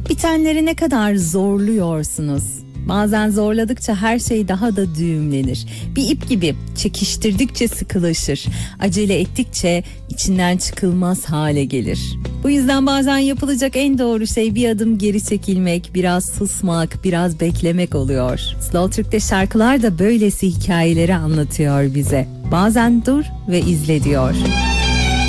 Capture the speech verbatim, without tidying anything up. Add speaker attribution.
Speaker 1: Olup bitenleri ne kadar zorluyorsunuz? Bazen zorladıkça her şey daha da düğümlenir. Bir ip gibi çekiştirdikçe sıkılaşır. Acele ettikçe içinden çıkılmaz hale gelir. Bu yüzden bazen yapılacak en doğru şey bir adım geri çekilmek, biraz susmak, biraz beklemek oluyor. Slow Türk'te şarkılar da böylesi hikayeleri anlatıyor bize. Bazen dur ve izle diyor.